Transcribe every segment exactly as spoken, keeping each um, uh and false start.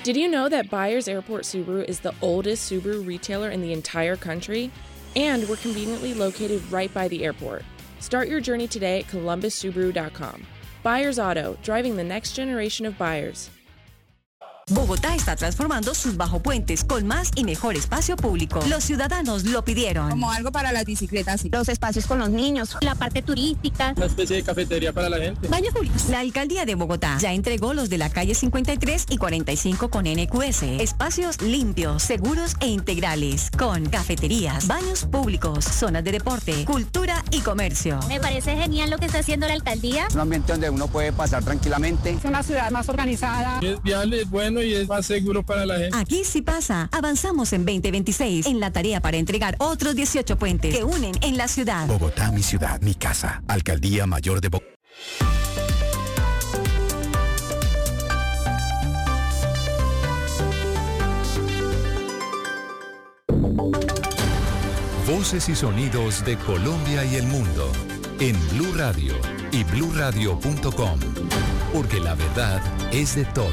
Did you know that Byers Airport Subaru is the oldest Subaru retailer in the entire country? And we're conveniently located right by the airport. Start your journey today at columbus subaru dot com. Byers Auto, driving the next generation of buyers. Bogotá está transformando sus bajopuentes con más y mejor espacio público. Los ciudadanos lo pidieron. Como algo para las bicicletas, sí. Los espacios con los niños, la parte turística. Una especie de cafetería para la gente. Baños públicos. La Alcaldía de Bogotá ya entregó los de la calle cincuenta y tres y cuarenta y cinco con N Q S. Espacios limpios, seguros e integrales. Con cafeterías, baños públicos, zonas de deporte, cultura y comercio. Me parece genial lo que está haciendo la Alcaldía. Un ambiente donde uno puede pasar tranquilamente. Es una ciudad más organizada. Es viable, es bueno y es más seguro para la gente. Aquí sí pasa. Avanzamos en veinte veintiséis en la tarea para entregar otros dieciocho puentes que unen en la ciudad. Bogotá, mi ciudad, mi casa. Alcaldía Mayor de Bogotá. Voces y sonidos de Colombia y el mundo en Blue Radio y blue radio punto com, porque la verdad es de todos.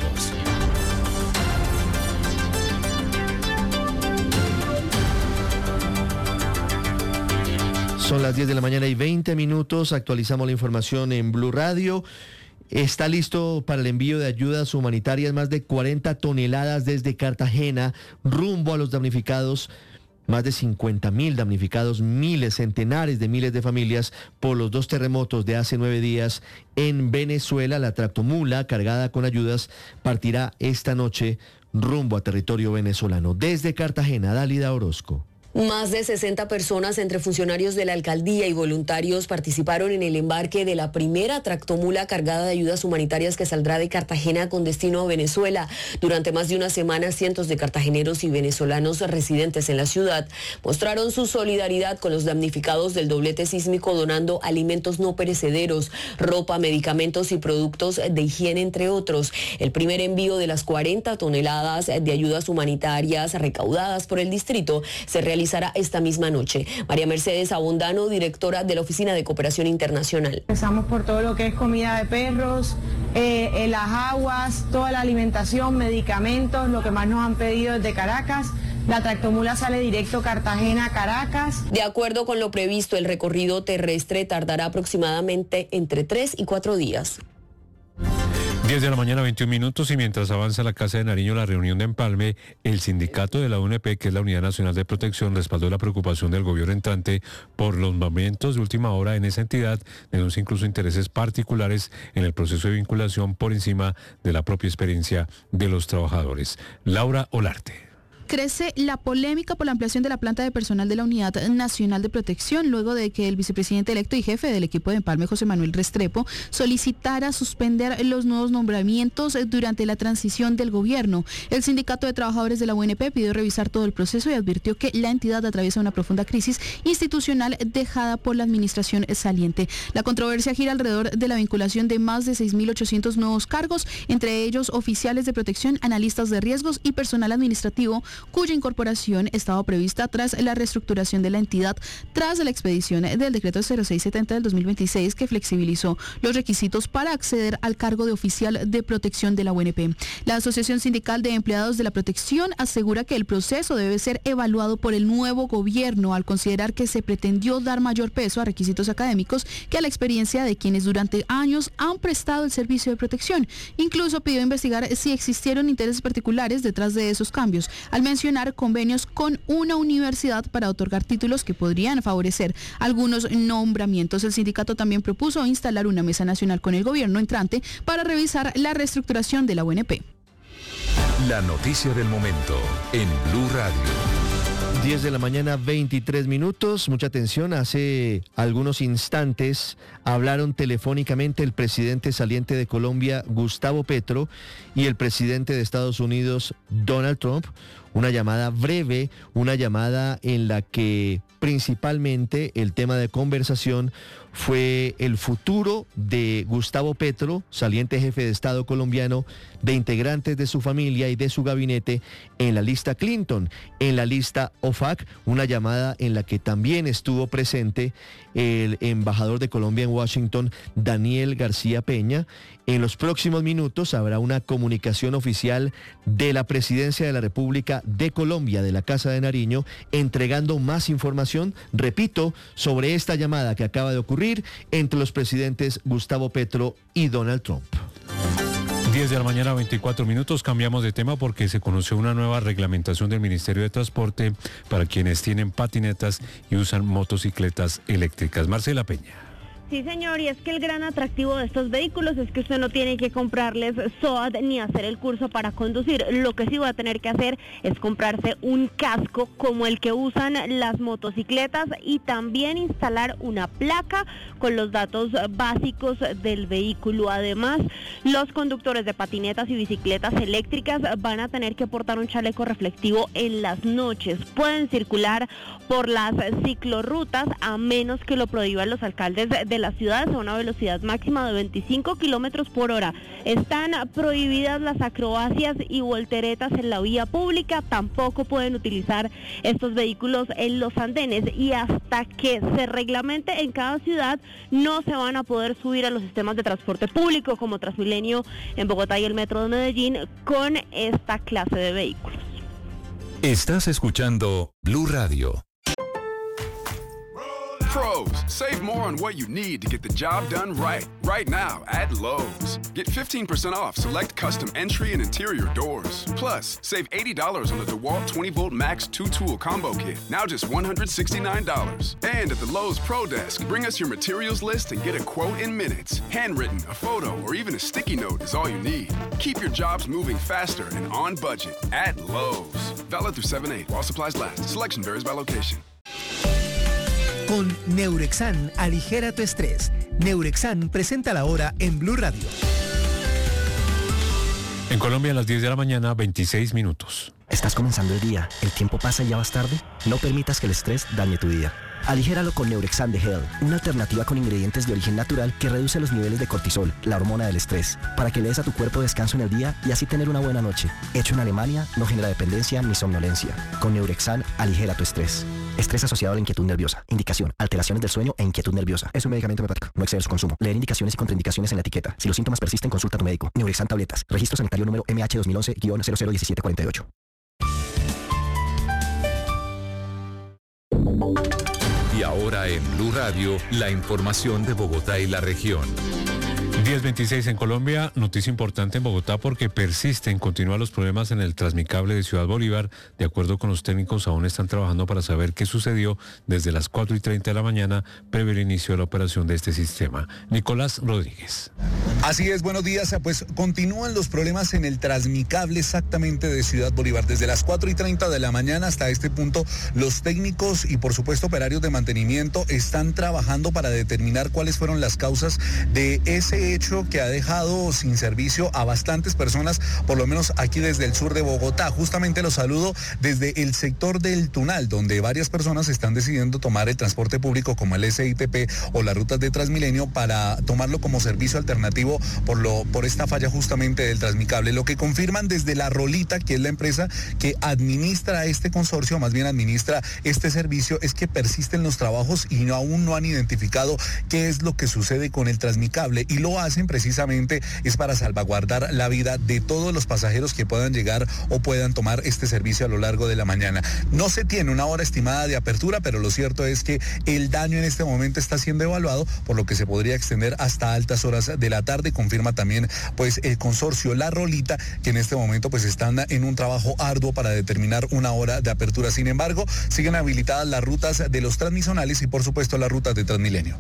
Son las diez de la mañana y veinte minutos. Actualizamos la información en Blue Radio. Está listo para el envío de ayudas humanitarias más de cuarenta toneladas desde Cartagena rumbo a los damnificados. Más de cincuenta mil damnificados, miles, centenares de miles de familias por los dos terremotos de hace nueve días en Venezuela. La tractomula cargada con ayudas partirá esta noche rumbo a territorio venezolano. Desde Cartagena, Dálida Orozco. Más de sesenta personas entre funcionarios de la alcaldía y voluntarios participaron en el embarque de la primera tractomula cargada de ayudas humanitarias que saldrá de Cartagena con destino a Venezuela. Durante más de una semana, cientos de cartageneros y venezolanos residentes en la ciudad mostraron su solidaridad con los damnificados del doblete sísmico, donando alimentos no perecederos, ropa, medicamentos y productos de higiene, entre otros. El primer envío de las cuarenta toneladas de ayudas humanitarias recaudadas por el distrito se realizó realizará esta misma noche. María Mercedes Abondano, directora de la Oficina de Cooperación Internacional. Empezamos por todo lo que es comida de perros, eh, eh, las aguas, toda la alimentación, medicamentos, lo que más nos han pedido desde Caracas. La tractomula sale directo Cartagena-Caracas. De acuerdo con lo previsto, el recorrido terrestre tardará aproximadamente entre tres y cuatro días. diez de la mañana, veintiún minutos, y mientras avanza la Casa de Nariño la reunión de empalme, el sindicato de la U N P, que es la Unidad Nacional de Protección, respaldó la preocupación del gobierno entrante por los movimientos de última hora en esa entidad, denuncia incluso intereses particulares en el proceso de vinculación por encima de la propia experiencia de los trabajadores. Laura Olarte. Crece la polémica por la ampliación de la planta de personal de la Unidad Nacional de Protección, luego de que el vicepresidente electo y jefe del equipo de empalme, José Manuel Restrepo, solicitara suspender los nuevos nombramientos durante la transición del gobierno. El Sindicato de Trabajadores de la U N P pidió revisar todo el proceso y advirtió que la entidad atraviesa una profunda crisis institucional dejada por la administración saliente. La controversia gira alrededor de la vinculación de más de seis mil ochocientos nuevos cargos, entre ellos oficiales de protección, analistas de riesgos y personal administrativo, cuya incorporación estaba prevista tras la reestructuración de la entidad, tras la expedición del decreto cero seis setenta del dos mil veintiséis, que flexibilizó los requisitos para acceder al cargo de oficial de protección de la U N P. La Asociación Sindical de Empleados de la Protección asegura que el proceso debe ser evaluado por el nuevo gobierno, al considerar que se pretendió dar mayor peso a requisitos académicos que a la experiencia de quienes durante años han prestado el servicio de protección. Incluso pidió investigar si existieron intereses particulares detrás de esos cambios, al mencionar convenios con una universidad para otorgar títulos que podrían favorecer algunos nombramientos. El sindicato también propuso instalar una mesa nacional con el gobierno entrante para revisar la reestructuración de la U N P. La noticia del momento en Blue Radio. diez de la mañana, veintitrés minutos. Mucha atención. Hace algunos instantes hablaron telefónicamente el presidente saliente de Colombia, Gustavo Petro, y el presidente de Estados Unidos, Donald Trump. Una llamada breve, una llamada en la que principalmente el tema de conversación fue el futuro de Gustavo Petro, saliente jefe de Estado colombiano, de integrantes de su familia y de su gabinete en la lista Clinton, en la lista O F A C, una llamada en la que también estuvo presente el embajador de Colombia en Washington, Daniel García Peña, En los próximos minutos habrá una comunicación oficial de la Presidencia de la República de Colombia, de la Casa de Nariño, entregando más información, repito, sobre esta llamada que acaba de ocurrir entre los presidentes Gustavo Petro y Donald Trump. diez de la mañana, veinticuatro minutos, cambiamos de tema porque se conoció una nueva reglamentación del Ministerio de Transporte para quienes tienen patinetas y usan motocicletas eléctricas. Marcela Peña. Sí, señor, y es que el gran atractivo de estos vehículos es que usted no tiene que comprarles S O A T ni hacer el curso para conducir. Lo que sí va a tener que hacer es comprarse un casco como el que usan las motocicletas y también instalar una placa con los datos básicos del vehículo. Además, los conductores de patinetas y bicicletas eléctricas van a tener que portar un chaleco reflectivo en las noches. Pueden circular por las ciclorrutas a menos que lo prohíban los alcaldes de las ciudades a una velocidad máxima de veinticinco kilómetros por hora. Están prohibidas las acrobacias y volteretas en la vía pública, tampoco pueden utilizar estos vehículos en los andenes y hasta que se reglamente en cada ciudad no se van a poder subir a los sistemas de transporte público como Transmilenio en Bogotá y el Metro de Medellín con esta clase de vehículos. Estás escuchando Blue Radio. Pros, save more on what you need to get the job done right. Right now at Lowe's. Get fifteen percent off select custom entry and interior doors. Plus, save eighty dollars on the DeWalt twenty volt Max two tool combo kit. Now just one hundred sixty-nine dollars. And at the Lowe's Pro Desk, bring us your materials list and get a quote in minutes. Handwritten, a photo, or even a sticky note is all you need. Keep your jobs moving faster and on budget at Lowe's. Valid through seven eight while supplies last. Selection varies by location. Con Neurexan, aligera tu estrés. Neurexan presenta la hora en Blue Radio. En Colombia a las diez de la mañana, veintiséis minutos. ¿Estás comenzando el día? ¿El tiempo pasa y ya vas tarde? No permitas que el estrés dañe tu día. Aligéralo con Neurexan de Hell, una alternativa con ingredientes de origen natural que reduce los niveles de cortisol, la hormona del estrés, para que le des a tu cuerpo descanso en el día y así tener una buena noche. Hecho en Alemania, no genera dependencia ni somnolencia. Con Neurexan, aligera tu estrés. Estrés asociado a la inquietud nerviosa. Indicación: alteraciones del sueño e inquietud nerviosa. Es un medicamento homeopático. No exceder su consumo. Leer indicaciones y contraindicaciones en la etiqueta. Si los síntomas persisten, consulta a tu médico. Neurexan tabletas. Registro sanitario número M H dos mil once guion cero cero diecisiete cuarenta y ocho. Y ahora en Blue Radio, la información de Bogotá y la región. diez veintiséis en Colombia, noticia importante en Bogotá porque persisten, continúan los problemas en el Transmicable de Ciudad Bolívar. De acuerdo con los técnicos, aún están trabajando para saber qué sucedió desde las cuatro y treinta de la mañana, previo al inicio de la operación de este sistema. Nicolás Rodríguez. Así es, buenos días. Pues continúan los problemas en el Transmicable exactamente de Ciudad Bolívar. Desde las cuatro y treinta de la mañana hasta este punto, los técnicos y por supuesto operarios de mantenimiento están trabajando para determinar cuáles fueron las causas de ese hecho que ha dejado sin servicio a bastantes personas, por lo menos aquí desde el sur de Bogotá. Justamente los saludo desde el sector del Tunal, donde varias personas están decidiendo tomar el transporte público como el S I T P o las rutas de Transmilenio para tomarlo como servicio alternativo por, lo, por esta falla justamente del Transmicable. Lo que confirman desde La Rolita, que es la empresa que administra este consorcio, más bien administra este servicio, es que persisten los trabajos y no, aún no han identificado qué es lo que sucede con el Transmicable, y lo hacen precisamente es para salvaguardar la vida de todos los pasajeros que puedan llegar o puedan tomar este servicio a lo largo de la mañana. No se tiene una hora estimada de apertura, pero lo cierto es que el daño en este momento está siendo evaluado, por lo que se podría extender hasta altas horas de la tarde. Confirma también pues el consorcio La Rolita, que en este momento pues están en un trabajo arduo para determinar una hora de apertura. Sin embargo, siguen habilitadas las rutas de los transmisonales y por supuesto las rutas de Transmilenio.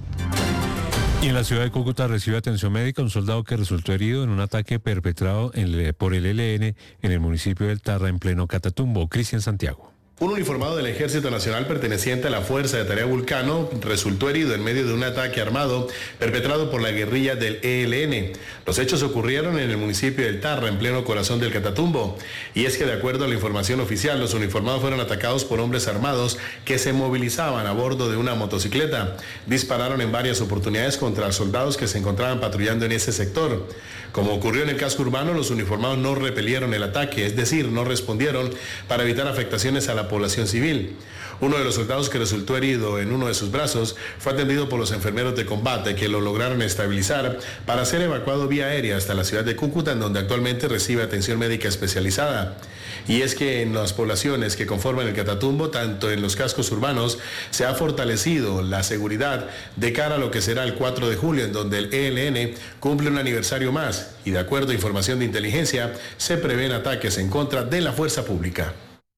Y en la ciudad de Cúcuta recibe atención médica un soldado que resultó herido en un ataque perpetrado en, por el E L N en el municipio del Tarra, en pleno Catatumbo. Cristian Santiago. Un uniformado del Ejército Nacional perteneciente a la Fuerza de Tarea Vulcano resultó herido en medio de un ataque armado perpetrado por la guerrilla del E L N. Los hechos ocurrieron en el municipio del Tarra, en pleno corazón del Catatumbo. Y es que de acuerdo a la información oficial, los uniformados fueron atacados por hombres armados que se movilizaban a bordo de una motocicleta. Dispararon en varias oportunidades contra soldados que se encontraban patrullando en ese sector. Como ocurrió en el casco urbano, los uniformados no repelieron el ataque, es decir, no respondieron para evitar afectaciones a la población civil. Uno de los soldados que resultó herido en uno de sus brazos fue atendido por los enfermeros de combate que lo lograron estabilizar para ser evacuado vía aérea hasta la ciudad de Cúcuta, en donde actualmente recibe atención médica especializada. Y es que en las poblaciones que conforman el Catatumbo, tanto en los cascos urbanos, se ha fortalecido la seguridad de cara a lo que será el cuatro de julio, en donde el E L N cumple un aniversario más y de acuerdo a información de inteligencia, se prevén ataques en contra de la fuerza pública.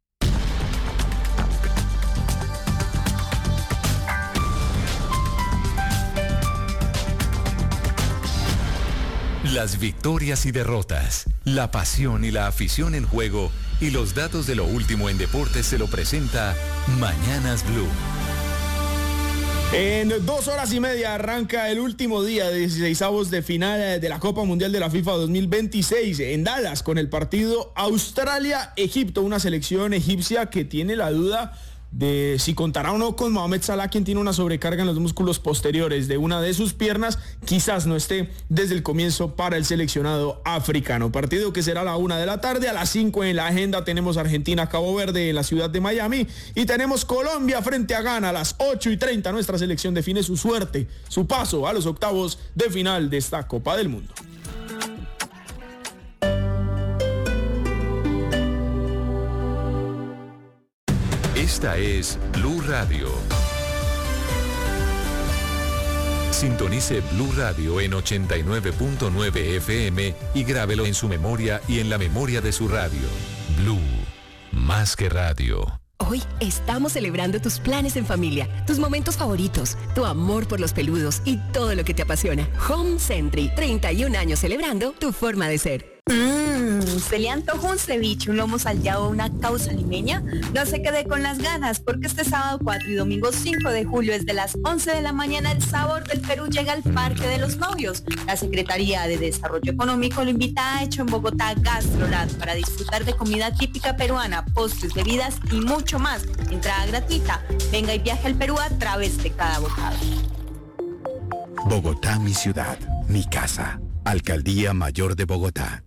Las victorias y derrotas, la pasión y la afición en juego y los datos de lo último en deportes se lo presenta Mañanas Blue. En dos horas y media arranca el último día de dieciseisavos de final de la Copa Mundial de la FIFA dos mil veintiséis en Dallas con el partido Australia-Egipto, una selección egipcia que tiene la duda de si contará o no con Mohamed Salah, quien tiene una sobrecarga en los músculos posteriores de una de sus piernas, quizás no esté desde el comienzo para el seleccionado africano. Partido que será a la una de la tarde, a las cinco en la agenda tenemos Argentina-Cabo Verde en la ciudad de Miami y tenemos Colombia frente a Ghana a las ocho y treinta. Nuestra selección define su suerte, su paso a los octavos de final de esta Copa del Mundo. Esta es Blue Radio. Sintonice Blue Radio en ochenta y nueve punto nueve F M y grábelo en su memoria y en la memoria de su radio. Blue, más que radio. Hoy estamos celebrando tus planes en familia, tus momentos favoritos, tu amor por los peludos y todo lo que te apasiona. Home Sentry, treinta y un años celebrando tu forma de ser. Mmm, ¿se le antojó un ceviche, un lomo salteado o una causa limeña? No se quede con las ganas, porque este sábado cuatro y domingo cinco de julio desde las once de la mañana el sabor del Perú llega al Parque de los Novios. La Secretaría de Desarrollo Económico lo invita a Hecho en Bogotá Gastroland para disfrutar de comida típica peruana, postres, bebidas y mucho más. Entrada gratuita. Venga y viaje al Perú a través de cada bocado. Bogotá, mi ciudad, mi casa. Alcaldía Mayor de Bogotá.